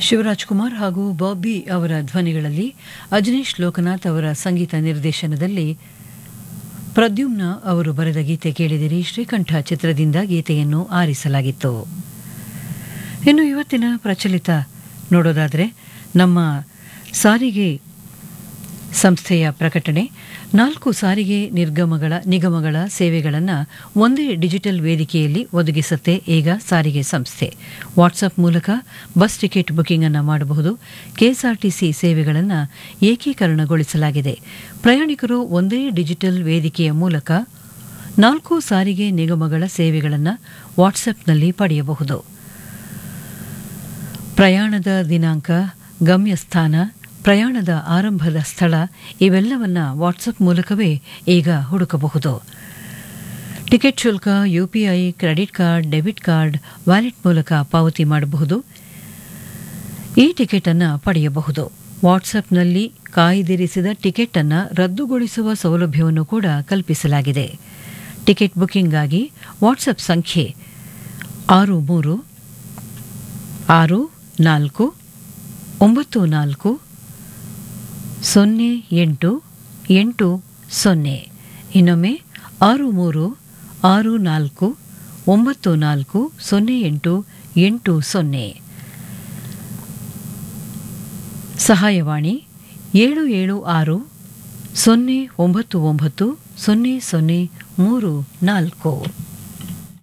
ಶಿವರಾಜ್ ಕುಮಾರ್ ಹಾಗೂ ಬಾಬಿ ಅವರ ಧ್ವನಿಗಳಲ್ಲಿ ಅಜನೀಶ್ ಲೋಕನಾಥ್ ಅವರ ಸಂಗೀತ ನಿರ್ದೇಶನದಲ್ಲಿ ಪ್ರದ್ಯುಮ್ನ ಅವರು ಬರೆದ ಗೀತೆ ಕೇಳಿದಿರಿ. ಶ್ರೀಕಂಠ ಚಿತ್ರದಿಂದ ಗೀತೆಯನ್ನು ಆರಿಸಲಾಗಿತ್ತು. ಇನ್ನು ಇವತ್ತಿನ ಪ್ರಚಲಿತ ನೋಡೋದಾದರೆ ನಮ್ಮ ಸಾರಿಗೆ ಸಂಸ್ಥೆಯ ಪ್ರಕಟಣೆ 4 ಸಾರಿಗೆ ನಿಗಮಗಳ ಸೇವೆಗಳನ್ನು ಒಂದೇ ಡಿಜಿಟಲ್ ವೇದಿಕೆಯಲ್ಲಿ ಒದಗಿಸುತ್ತೆ ಈಗ ಸಾರಿಗೆ ಸಂಸ್ಥೆ. ವಾಟ್ಸಪ್ ಮೂಲಕ ಬಸ್ ಟಿಕೆಟ್ ಬುಕಿಂಗ್ ಅನ್ನು ಮಾಡಬಹುದು. ಕೆಎಸ್ಆರ್ಟಿಸಿ ಸೇವೆಗಳನ್ನು ಏಕೀಕರಣಗೊಳಿಸಲಾಗಿದೆ. ಪ್ರಯಾಣಿಕರು ಒಂದೇ ಡಿಜಿಟಲ್ ವೇದಿಕೆಯ ಮೂಲಕ 4 ಸಾರಿಗೆ ನಿಗಮಗಳ ಸೇವೆಗಳನ್ನು ವಾಟ್ಸಪ್ನಲ್ಲಿ ಪಡೆಯಬಹುದು. ಪ್ರಯಾಣದ ದಿನಾಂಕ, ಗಮ್ಯಸ್ಥಾನ, ಪ್ರಯಾಣದ ಆರಂಭದ ಸ್ಥಳ ಇವೆಲ್ಲವನ್ನ ವಾಟ್ಸಪ್ ಮೂಲಕವೇ ಈಗ ಹುಡುಕಬಹುದು. ಟಿಕೆಟ್ ಶುಲ್ಕ UPI, credit card, debit card, wallet ಮೂಲಕ ಪಾವತಿ ಮಾಡಬಹುದು. ಈ ಟಿಕೆಟ್ ಅನ್ನು ಪಡೆಯಬಹುದು. ವಾಟ್ಸಪ್ನಲ್ಲಿ ಕಾಯ್ದಿರಿಸಿದ ಟಿಕೆಟ್ ಅನ್ನು ರದ್ದುಗೊಳಿಸುವ ಸೌಲಭ್ಯವನ್ನು ಕೂಡ ಕಲ್ಪಿಸಲಾಗಿದೆ. ಟಿಕೆಟ್ ಬುಕಿಂಗ್ಗಾಗಿ ವಾಟ್ಸಪ್ ಸಂಖ್ಯೆ 6364940880. ಇನ್ನೊಮ್ಮೆ 6364940880. ಸಹಾಯವಾಣಿ 776 099 0034.